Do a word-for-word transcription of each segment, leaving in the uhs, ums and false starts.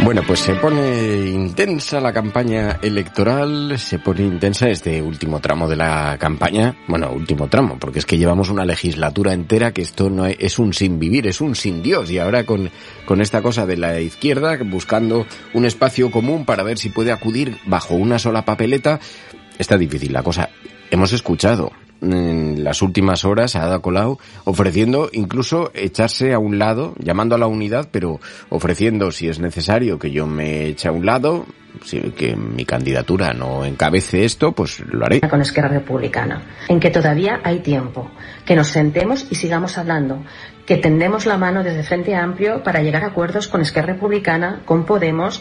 Bueno, pues se pone intensa la campaña electoral, se pone intensa este último tramo de la campaña, bueno, último tramo, porque es que llevamos una legislatura entera que esto no es, es un sin vivir, es un sin Dios, y ahora con, con esta cosa de la izquierda, buscando un espacio común para ver si puede acudir bajo una sola papeleta, está difícil la cosa. Hemos escuchado en las últimas horas a Ada Colau ofreciendo incluso echarse a un lado, llamando a la unidad, pero ofreciendo, si es necesario, que yo me eche a un lado, si, que mi candidatura no encabece esto, pues lo haré. Con Esquerra Republicana, en que todavía hay tiempo, que nos sentemos y sigamos hablando, que tendemos la mano desde Frente Amplio para llegar a acuerdos con Esquerra Republicana, con Podemos.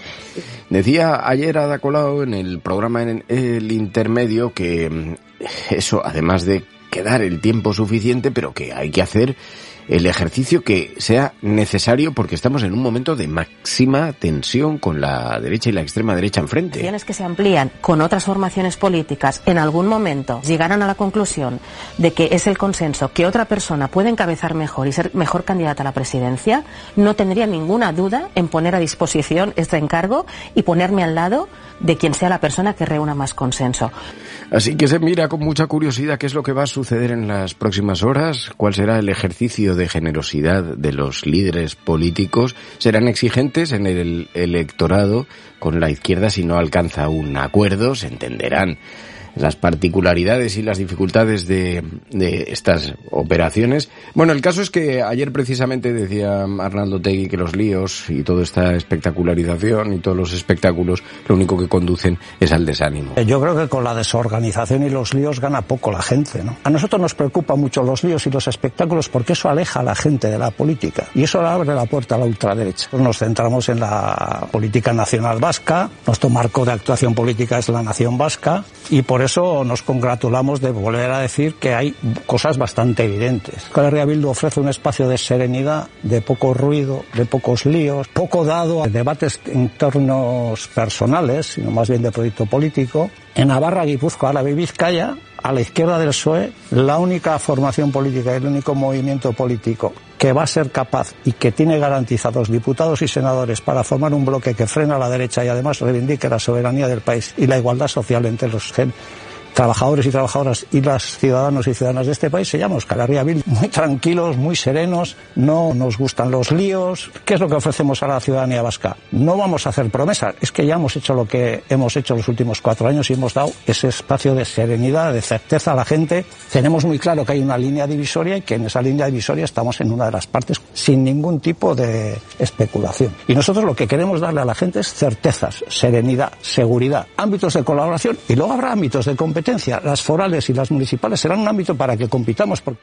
Decía ayer Ada Colau en el programa en El Intermedio que eso, además de quedar el tiempo suficiente, pero que hay que hacer el ejercicio que sea necesario porque estamos en un momento de máxima tensión con la derecha y la extrema derecha enfrente. Que se amplían con otras formaciones políticas, en algún momento llegaran a la conclusión de que es el consenso que otra persona puede encabezar mejor y ser mejor candidata a la presidencia, no tendría ninguna duda en poner a disposición este encargo y ponerme al lado de quien sea la persona que reúna más consenso. Así que se mira con mucha curiosidad qué es lo que va a suceder en las próximas horas, cuál será el ejercicio de generosidad de los líderes políticos. Serán exigentes en el electorado con la izquierda si no alcanza un acuerdo, se entenderán las particularidades y las dificultades de, de estas operaciones. Bueno, el caso es que ayer precisamente decía Arnaldo Otegi que los líos y toda esta espectacularización y todos los espectáculos lo único que conducen es al desánimo. Yo creo que con la desorganización y los líos gana poco la gente, ¿no? A nosotros nos preocupan mucho los líos y los espectáculos porque eso aleja a la gente de la política y eso abre la puerta a la ultraderecha. Nos centramos en la política nacional vasca, nuestro marco de actuación política es la nación vasca y por eso nos congratulamos de volver a decir que hay cosas bastante evidentes. Euskal Herria Bildu ofrece un espacio de serenidad, de poco ruido, de pocos líos, poco dado a debates en tornos personales, sino más bien de proyecto político. En Navarra, Guipúzcoa, Álava y Vizcaya, a la izquierda del P S O E, la única formación política y el único movimiento político que va a ser capaz y que tiene garantizados diputados y senadores para formar un bloque que frena a la derecha y además reivindique la soberanía del país y la igualdad social entre los gen- trabajadores y trabajadoras y los ciudadanos y ciudadanas de este país, se llama Euskal Herria Bildu. Muy tranquilos, muy serenos, no nos gustan los líos. ¿Qué es lo que ofrecemos a la ciudadanía vasca? No vamos a hacer promesas, es que ya hemos hecho lo que hemos hecho los últimos cuatro años y hemos dado ese espacio de serenidad, de certeza a la gente. Tenemos muy claro que hay una línea divisoria y que en esa línea divisoria estamos en una de las partes sin ningún tipo de especulación. Y nosotros lo que queremos darle a la gente es certezas, serenidad, seguridad, ámbitos de colaboración y luego habrá ámbitos de competencia. Las forales y las municipales serán un ámbito para que compitamos. Por...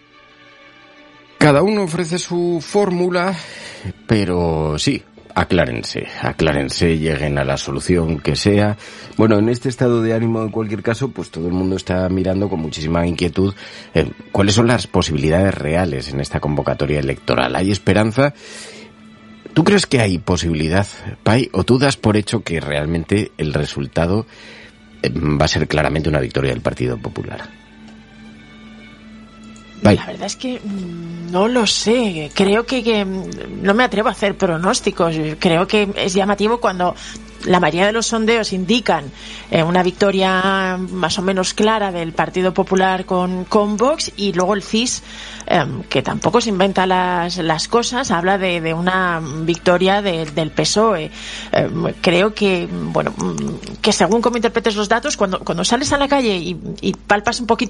Cada uno ofrece su fórmula, pero sí, aclárense, aclárense, lleguen a la solución que sea. Bueno, en este estado de ánimo, en cualquier caso, pues todo el mundo está mirando con muchísima inquietud eh, cuáles son las posibilidades reales en esta convocatoria electoral. ¿Hay esperanza? ¿Tú crees que hay posibilidad, Pai, o tú das por hecho que realmente el resultado va a ser claramente una victoria del Partido Popular? Vaya. La verdad es que no lo sé. Creo que, que no me atrevo a hacer pronósticos. Creo que es llamativo cuando la mayoría de los sondeos indican eh, una victoria más o menos clara del Partido Popular con, con Vox, y luego el C I S, eh, que tampoco se inventa las, las cosas, habla de, de una victoria de, del P S O E. Eh, creo que, bueno, que según cómo interpretes los datos, cuando, cuando sales a la calle y, y palpas un poquito